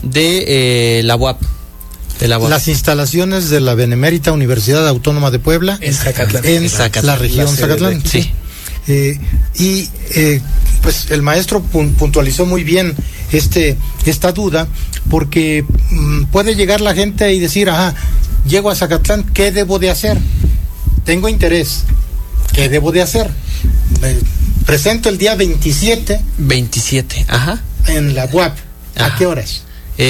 de la UAP. Las instalaciones de la Benemérita Universidad Autónoma de Puebla en Zacatlán, la región Zacatlán. Sí. Pues el maestro puntualizó muy bien esta duda, porque puede llegar la gente y decir, llego a Zacatlán, ¿qué debo de hacer? Tengo interés, ¿qué debo de hacer? Me presento el día 27 en la UAP. ¿A qué horas?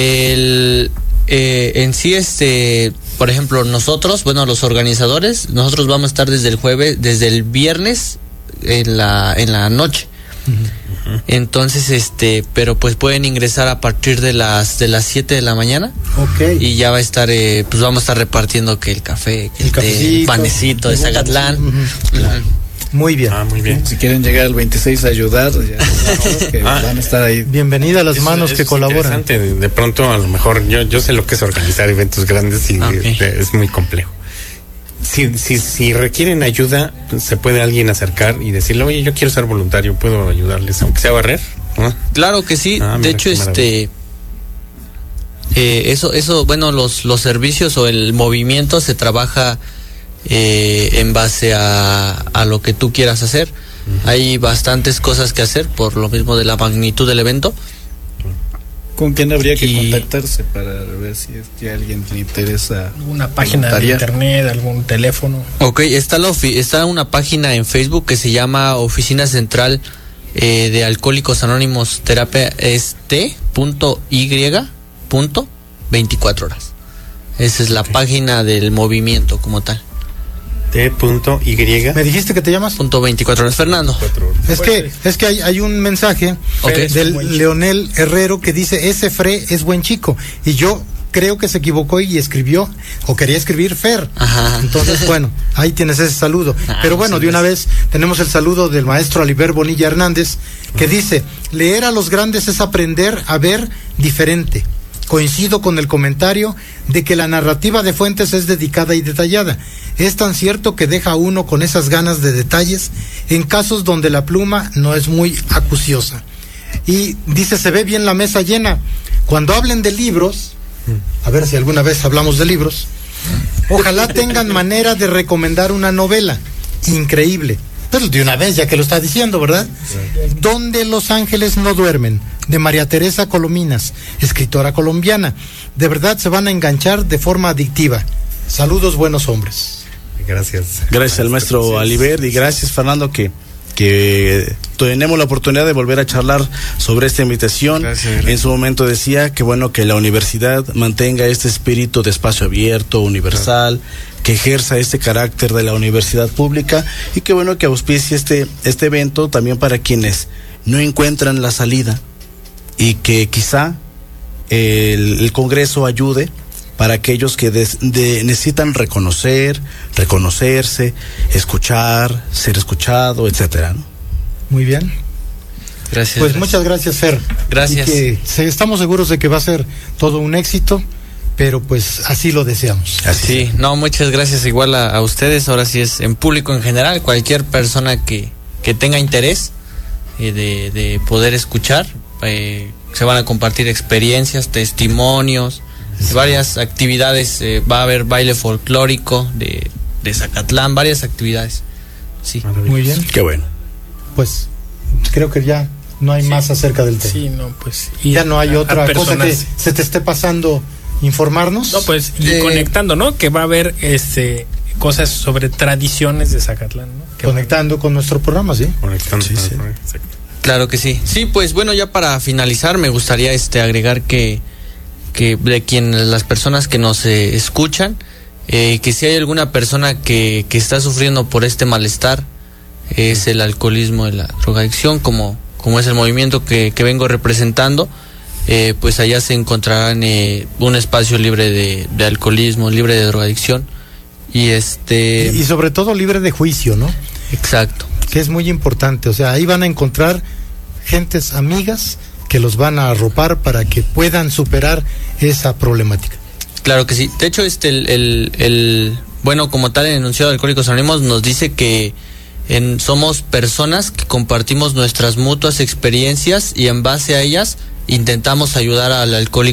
En sí, por ejemplo, nosotros, los organizadores, nosotros vamos a estar desde el viernes en la noche. Uh-huh. Entonces, pero pues pueden ingresar a partir de las 7 de la mañana. Okay. Y ya va a estar, pues vamos a estar repartiendo que el café, el panecito de Zacatlán. Uh-huh. Claro. Muy bien. Muy bien. Si quieren llegar al 26 a ayudar, que van a estar ahí. Bienvenida a las manos que colaboran. De pronto, a lo mejor, yo sé lo que es organizar eventos grandes y es muy complejo. Si requieren ayuda, se puede alguien acercar y decirle, oye, yo quiero ser voluntario, puedo ayudarles, aunque sea a barrer. Claro que sí. De hecho, los servicios o el movimiento se trabaja en base a lo que tú quieras hacer. Uh-huh. Hay bastantes cosas que hacer por lo mismo de la magnitud del evento. ¿Con quién habría que contactarse para ver si es que a alguien le interesa? ¿Alguna página de internet, algún teléfono? Está una página en Facebook que se llama Oficina Central de Alcohólicos Anónimos Terapia T.Y.24 horas. Esa es la página del movimiento como tal. T.Y. ¿Me dijiste que te llamas? .24 horas, Fernando. Es que hay un mensaje del Leonel Herrero que dice, ese Fre es buen chico. Y yo creo que se equivocó y escribió, o quería escribir Fer. Ajá. Entonces, ahí tienes ese saludo. Pero de una vez tenemos el saludo del maestro Aliber Bonilla Hernández, que dice, leer a los grandes es aprender a ver diferente. Coincido con el comentario de que la narrativa de Fuentes es dedicada y detallada. Es tan cierto que deja a uno con esas ganas de detalles en casos donde la pluma no es muy acuciosa. Y dice, se ve bien la mesa llena. Cuando hablen de libros, a ver si alguna vez hablamos de libros, ojalá tengan manera de recomendar una novela increíble. Pero de una vez, ya que lo está diciendo, ¿verdad? Sí. Donde los ángeles no duermen, de María Teresa Colominas, escritora colombiana. De verdad se van a enganchar de forma adictiva. Saludos, buenos hombres. Gracias. Gracias al maestro Aliber y gracias, Fernando, que tenemos la oportunidad de volver a charlar sobre esta invitación. Gracias. En su momento decía que que la universidad mantenga este espíritu de espacio abierto, universal, que ejerza este carácter de la universidad pública y que que auspicie este evento también para quienes no encuentran la salida y que quizá el Congreso ayude para aquellos que necesitan reconocerse, escuchar, ser escuchado, etcétera, ¿no? Muy bien. Gracias. Pues muchas gracias, Fer. Gracias. Y que estamos seguros de que va a ser todo un éxito, pero pues así lo deseamos. Sí, muchas gracias igual a ustedes. Ahora sí es en público en general, cualquier persona que tenga interés de poder escuchar, se van a compartir experiencias, testimonios, varias actividades, va a haber baile folclórico de Zacatlán, varias actividades. Sí. Muy bien. Qué bueno. Pues creo que ya no hay más acerca del tema. Sí, pues y ya no hay otra cosa que se te esté pasando informarnos. Y conectando, ¿no? Que va a haber cosas sobre tradiciones de Zacatlán, ¿no? Conectando con nuestro programa, ¿sí? Conectando. Sí. Claro que sí. Sí, pues ya para finalizar me gustaría agregar que de las personas que nos escuchan, que si hay alguna persona que está sufriendo por este malestar, es el alcoholismo, la drogadicción, como es el movimiento que vengo representando, pues allá se encontrarán un espacio libre de alcoholismo, libre de drogadicción y y sobre todo libre de juicio, ¿no? Exacto. Que es muy importante, ahí van a encontrar gentes amigas que los van a arropar para que puedan superar esa problemática. Claro que sí. De hecho, como tal, el enunciado de Alcohólicos Anónimos nos dice que somos personas que compartimos nuestras mutuas experiencias y en base a ellas intentamos ayudar al alcohólico